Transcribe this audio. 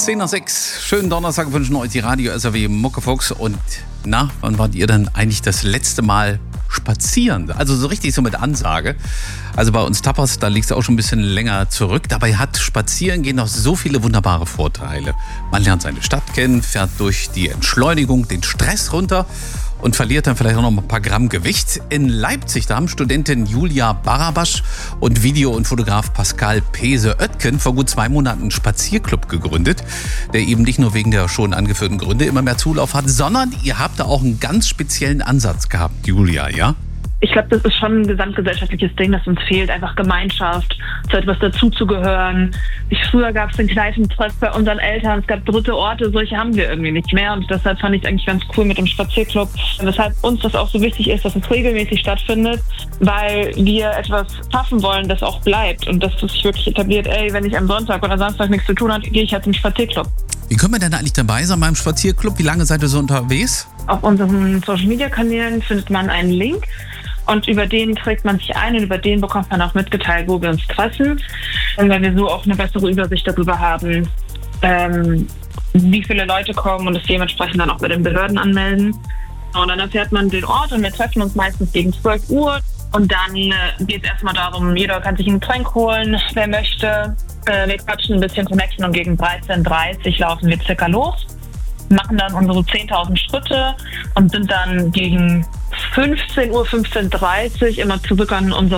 10 nach 6. Schönen Donnerstag wünschen euch die Radio SAW Muckefuchs. Und wann wart ihr denn eigentlich das letzte Mal spazieren? Also so richtig so mit Ansage. Also bei uns Tapas, da liegt es auch schon ein bisschen länger zurück. Dabei hat Spazierengehen noch so viele wunderbare Vorteile. Man lernt seine Stadt kennen, fährt durch die Entschleunigung den Stress runter und verliert dann vielleicht auch noch ein paar Gramm Gewicht. In Leipzig, da haben Studentin Julia Barabasch und Video- und Fotograf Pascal Pese-Oetken vor gut 2 Monaten einen Spazierclub gegründet, der eben nicht nur wegen der schon angeführten Gründe immer mehr Zulauf hat, sondern ihr habt da auch einen ganz speziellen Ansatz gehabt, Julia, ja? Ich glaube, das ist schon ein gesamtgesellschaftliches Ding, das uns fehlt. Einfach Gemeinschaft, zu etwas dazuzugehören. Früher gab es den Kneipentreff bei unseren Eltern, es gab dritte Orte, solche haben wir irgendwie nicht mehr. Und deshalb fand ich es eigentlich ganz cool mit dem Spazierclub. Weshalb uns das auch so wichtig ist, dass es regelmäßig stattfindet, weil wir etwas schaffen wollen, das auch bleibt. Und dass das sich wirklich etabliert, wenn ich am Sonntag oder Samstag nichts zu tun habe, gehe ich halt zum Spazierclub. Wie können wir denn eigentlich dabei sein beim Spazierclub? Wie lange seid ihr so unterwegs? Auf unseren Social-Media-Kanälen findet man einen Link. Und über den trägt man sich ein und über den bekommt man auch mitgeteilt, wo wir uns treffen. Und weil wir so auch eine bessere Übersicht darüber haben, wie viele Leute kommen und es dementsprechend dann auch bei den Behörden anmelden. Und dann erfährt man den Ort und wir treffen uns meistens gegen 12 Uhr. Und dann geht es erstmal darum, jeder kann sich ein Getränk holen, wer möchte. Wir quatschen ein bisschen, connecten und gegen 13:30 Uhr laufen wir circa los. Machen dann unsere 10.000 Schritte und sind dann gegen 15:30 Uhr immer zurück an unser